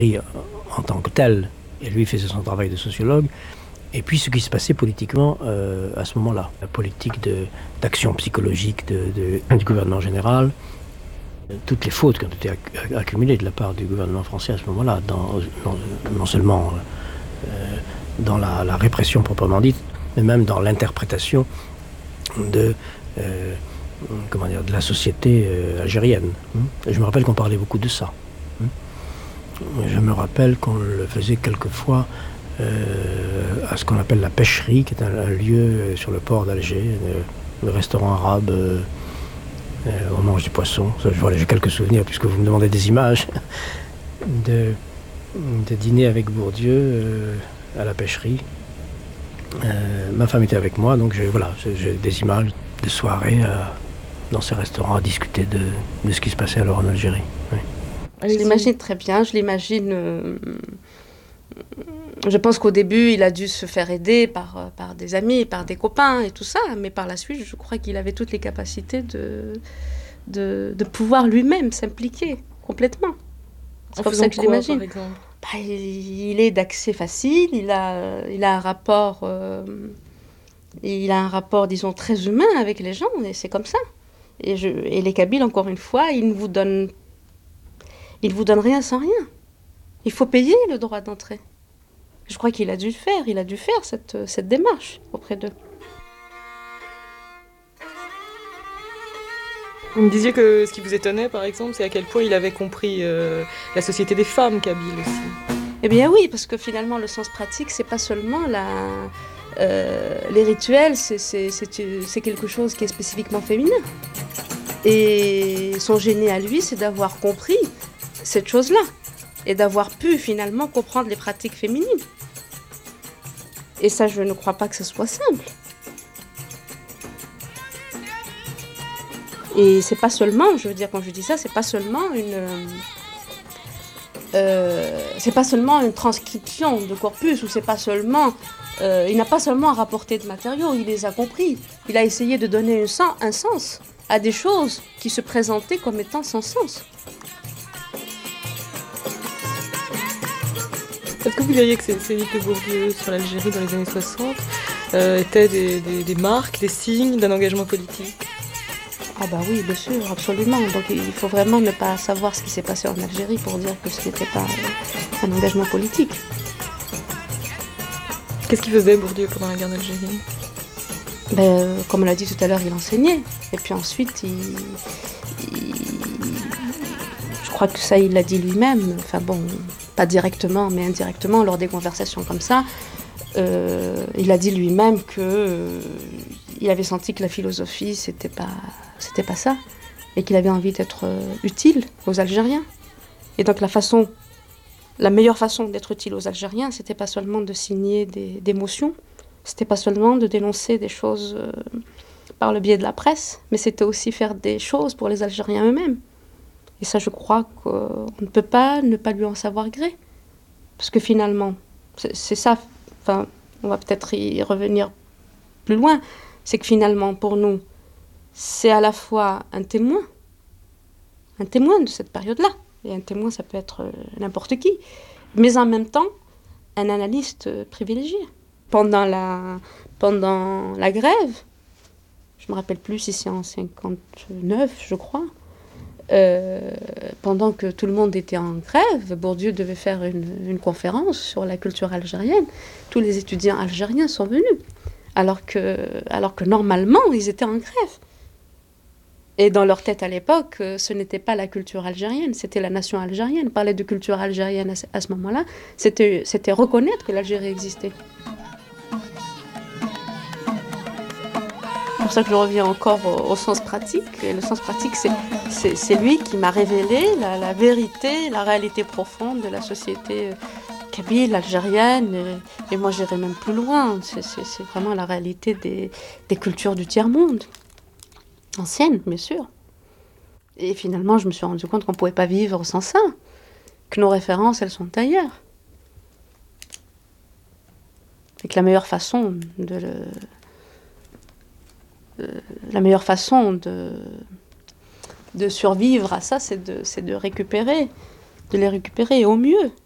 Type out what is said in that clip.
Et en tant que tel, et lui faisait son travail de sociologue, et puis ce qui se passait politiquement à ce moment-là. La politique d'action psychologique du gouvernement général, toutes les fautes qui ont été accumulées de la part du gouvernement français à ce moment-là, non seulement dans la répression proprement dite, mais même dans l'interprétation de la société algérienne. Je me rappelle qu'on parlait beaucoup de ça. Je me rappelle qu'on le faisait quelquefois à ce qu'on appelle la pêcherie, qui est un lieu sur le port d'Alger, le restaurant arabe, on mange du poisson. Voilà, j'ai quelques souvenirs, puisque vous me demandez des images, de dîner avec Bourdieu à la pêcherie. Ma femme était avec moi, donc j'ai des images de soirées dans ces restaurants à discuter de ce qui se passait alors en Algérie. Oui. Je l'imagine très bien, je l'imagine... Je pense qu'au début, il a dû se faire aider par des amis, par des copains et tout ça, mais par la suite, je crois qu'il avait toutes les capacités de pouvoir lui-même s'impliquer complètement. C'est comme ça que je l'imagine. Par exemple il est d'accès facile, il a un rapport, disons, très humain avec les gens, et c'est comme ça. Et les Kabyles, encore une fois, ils ne vous donnent rien sans rien. Il faut payer le droit d'entrée. Je crois qu'il a dû faire cette démarche auprès d'eux. Vous me disiez que ce qui vous étonnait, par exemple, c'est à quel point il avait compris la société des femmes kabyles aussi. Eh bien oui, parce que finalement, le sens pratique, c'est pas seulement les rituels, c'est quelque chose qui est spécifiquement féminin. Et son génie à lui, c'est d'avoir compris cette chose-là et d'avoir pu finalement comprendre les pratiques féminines. Et ça, je ne crois pas que ce soit simple. Et c'est pas seulement, je veux dire, quand je dis ça, c'est pas seulement une transcription de corpus, ou c'est pas seulement, il n'a pas seulement rapporté de matériaux, il les a compris. Il a essayé de donner un sens à des choses qui se présentaient comme étant sans sens. Est-ce que vous diriez que ces livres de Bourdieu sur l'Algérie dans les années 60 étaient des marques, des signes d'un engagement politique ? Ah bah oui, bien sûr, absolument. Donc il faut vraiment ne pas savoir ce qui s'est passé en Algérie pour dire que ce n'était pas un engagement politique. Qu'est-ce qu'il faisait Bourdieu pendant la guerre d'Algérie ? Comme on l'a dit tout à l'heure, il enseignait. Et puis ensuite, je crois que ça, il l'a dit lui-même. Enfin bon, pas directement, mais indirectement, lors des conversations comme ça. Il a dit lui-même qu'il avait senti que la philosophie, c'était pas ça. Et qu'il avait envie d'être utile aux Algériens. Et donc la meilleure façon d'être utile aux Algériens, c'était pas seulement de signer des motions, c'était pas seulement de dénoncer des choses par le biais de la presse, mais c'était aussi faire des choses pour les Algériens eux-mêmes. Et ça, je crois qu'on ne peut pas ne pas lui en savoir gré. Parce que finalement, c'est ça, enfin, on va peut-être y revenir plus loin, c'est que finalement, pour nous, c'est à la fois un témoin de cette période-là. Et un témoin, ça peut être n'importe qui. Mais en même temps, un analyste privilégié. Pendant la grève, je ne me rappelle plus si c'est en 59, je crois, pendant que tout le monde était en grève, Bourdieu devait faire une conférence sur la culture algérienne. Tous les étudiants algériens sont venus, alors que normalement, ils étaient en grève. Et dans leur tête à l'époque, ce n'était pas la culture algérienne, c'était la nation algérienne. Parler de culture algérienne à ce moment-là, c'était reconnaître que l'Algérie existait. C'est pour ça que je reviens encore au sens pratique. Et le sens pratique, c'est lui qui m'a révélé la vérité, la réalité profonde de la société kabyle, algérienne. Et moi, j'irai même plus loin. C'est vraiment la réalité des cultures du tiers-monde. Ancienne, bien sûr. Et finalement, je me suis rendu compte qu'on ne pouvait pas vivre sans ça, que nos références, elles sont ailleurs. Et que la meilleure façon de survivre à ça, c'est de les récupérer au mieux.